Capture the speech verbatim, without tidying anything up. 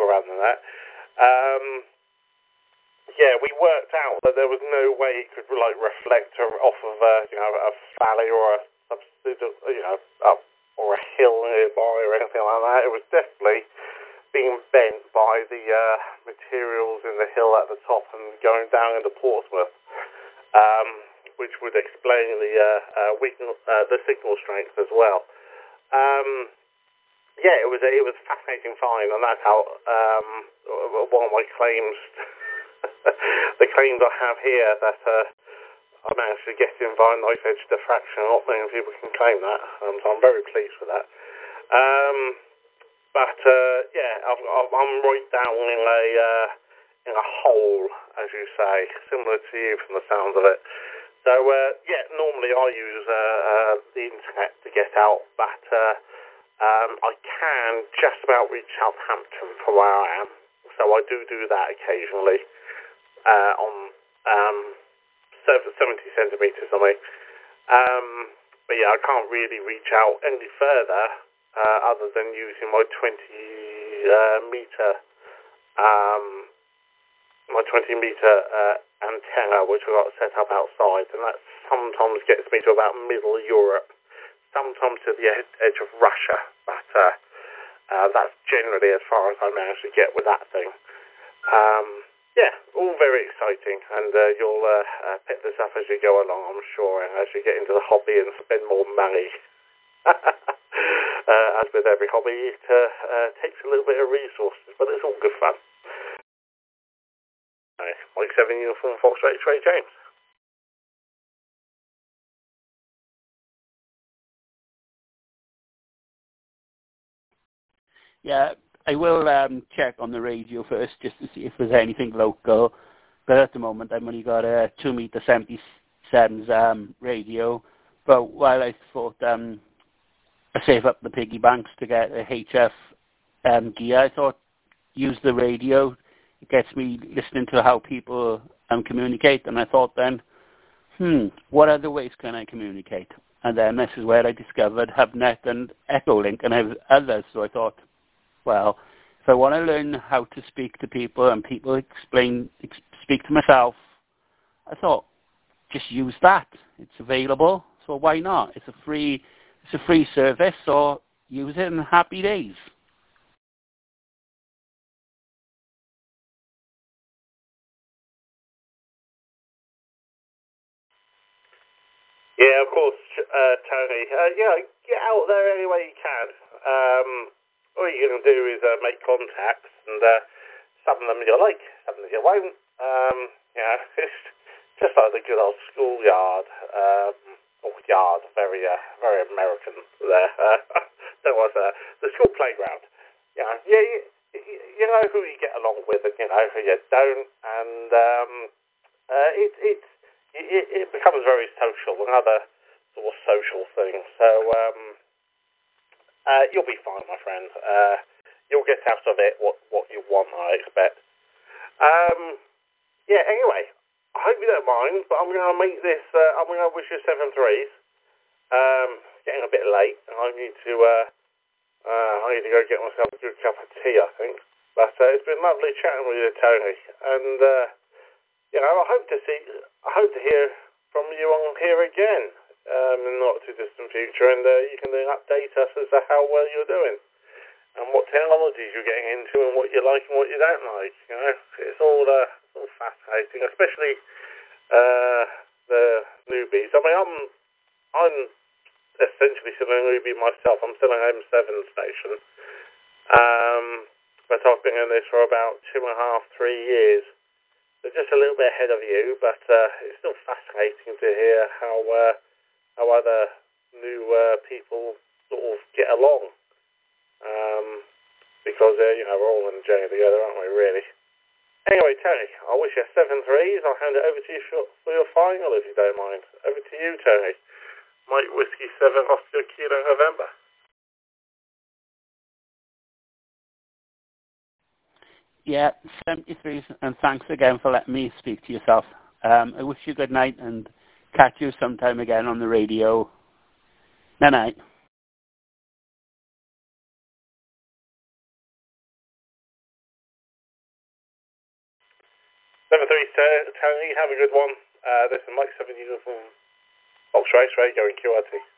around than that. Um, yeah, we worked out that there was no way it could like reflect off of uh, you know a valley or a substitute, you know, up or a hill nearby or anything like that. It was definitely being bent by the uh, materials in the hill at the top and going down into Portsmouth, um, which would explain the uh, uh, weakness, uh, the signal strength as well. Um, yeah, it was a, it was a fascinating find, and that's how um, one of my claims, the claims I have here that uh, I managed to get in via knife edge diffraction. Not many people can claim that, um, so I'm very pleased with that. Um, but uh, yeah, I've, I've, I'm right down in a uh, in a hole, as you say, similar to you from the sounds of it. So uh, yeah, normally I use uh, uh, the internet to get out, but uh, Um, I can just about reach Southampton from where I am, so I do do that occasionally uh, on um, seventy centimetres, I mean. Um, but yeah, I can't really reach out any further uh, other than using my twenty uh, metre um, my twenty metre uh, antenna, which I've got set up outside, and that sometimes gets me to about middle Europe. Sometimes to the ed- edge of Russia, but uh, uh, that's generally as far as I manage to get with that thing. Um, yeah, all very exciting, and uh, you'll uh, uh, pick this up as you go along, I'm sure, and as you get into the hobby and spend more money. uh, as with every hobby, it uh, uh, takes a little bit of resources, but it's all good fun. Right, Mike seven Uniform Foxtrot X-Ray James. Yeah, I will um, check on the radio first just to see if there's anything local. But at the moment, I've only got a two meter seventy-sevens um, radio. But while I thought um, I save up the piggy banks to get a H F um, gear, I thought use the radio. It gets me listening to how people um, communicate. And I thought then, hmm, what other ways can I communicate? And then this is where I discovered HubNet and Echolink, and I have others. So I thought, well, if I want to learn how to speak to people and people explain, ex- speak to myself, I thought, just use that. It's available, so why not? It's a free, it's a free service, so use it in happy days. Yeah, of course, uh, Tony. Uh, yeah, get out there any way you can. Um, all you're going to do is uh, make contacts, and uh, some of them you like, some of them you won't. Um, yeah, it's just like the good old schoolyard. Um, or yard, very, uh, very American there. Uh, that was uh, the school playground. Yeah, yeah, you, you know who you get along with, and you know who you don't, and um, uh, it, it's It, it becomes very social, another sort of social thing. So um, uh, you'll be fine, my friend. Uh, you'll get out of it what, what you want, I expect. Um, yeah, anyway, I hope you don't mind, but I'm going to make this, uh, I'm going to wish you seven threes. Um, getting a bit late, and I need to, uh, uh, I need to go get myself a good cup of tea, I think. But uh, it's been lovely chatting with you, Tony, and uh, you know, I hope to see, I hope to hear from you on here again um, in the not too distant future, and uh, you can then update us as to how well you're doing and what technologies you're getting into and what you like and what you don't like. You know, it's all, uh, it's all fascinating, especially uh, the newbies. I mean, I'm, I'm essentially still a newbie myself. I'm still an M seven station, um, but I've been in this for about two and a half, three years. They're just a little bit ahead of you, but uh, it's still fascinating to hear how uh, how other new uh, people sort of get along. Um, because, uh, you know, we're all in the journey together, aren't we, really? Anyway, Tony, I wish you seven threes. I'll hand it over to you for your final, if you don't mind. Over to you, Tony. Mike Whiskey seven Oscar Kilo November. Yeah, seventy-three, and thanks again for letting me speak to yourself. Um, I wish you good night and catch you sometime again on the radio. Night-night. seven three, Terry, have a good one. Uh, this is Mike seven Uniform Fox Race Radio in Q R T.